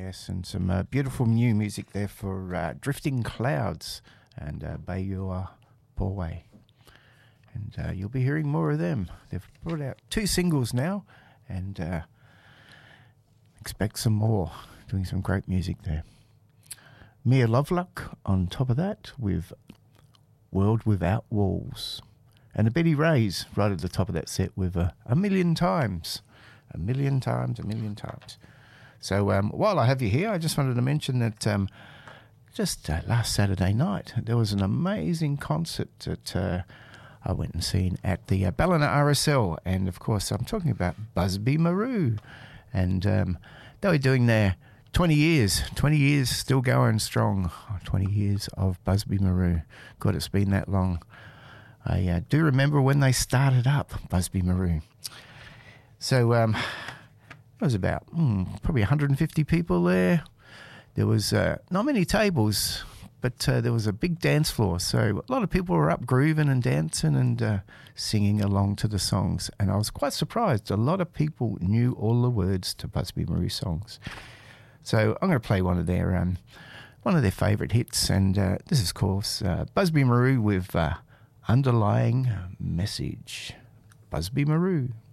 Yes, and some beautiful new music there for Drifting Clouds and Bayua Poe. And you'll be hearing more of them. They've brought out 2 singles now, and expect some more. Doing some great music there. Mia Lovelock on top of that with World Without Walls. And the Betty Rays right at the top of that set with A Million Times. A million times. So while I have you here, I just wanted to mention that just last Saturday night, there was an amazing concert that I went and seen at the Ballina RSL. And, of course, I'm talking about Busby Marou. And they were doing their 20 years still going strong. 20 years of Busby Marou. God, it's been that long. I do remember when they started up, Busby Marou. So it was about probably 150 people there. There was not many tables, but there was a big dance floor. So a lot of people were up grooving and dancing and singing along to the songs. And I was quite surprised. A lot of people knew all the words to Busby Marou songs. So I'm going to play one of their favourite hits. And this is, of course, Busby Marou with Underlying Message. Busby Marou.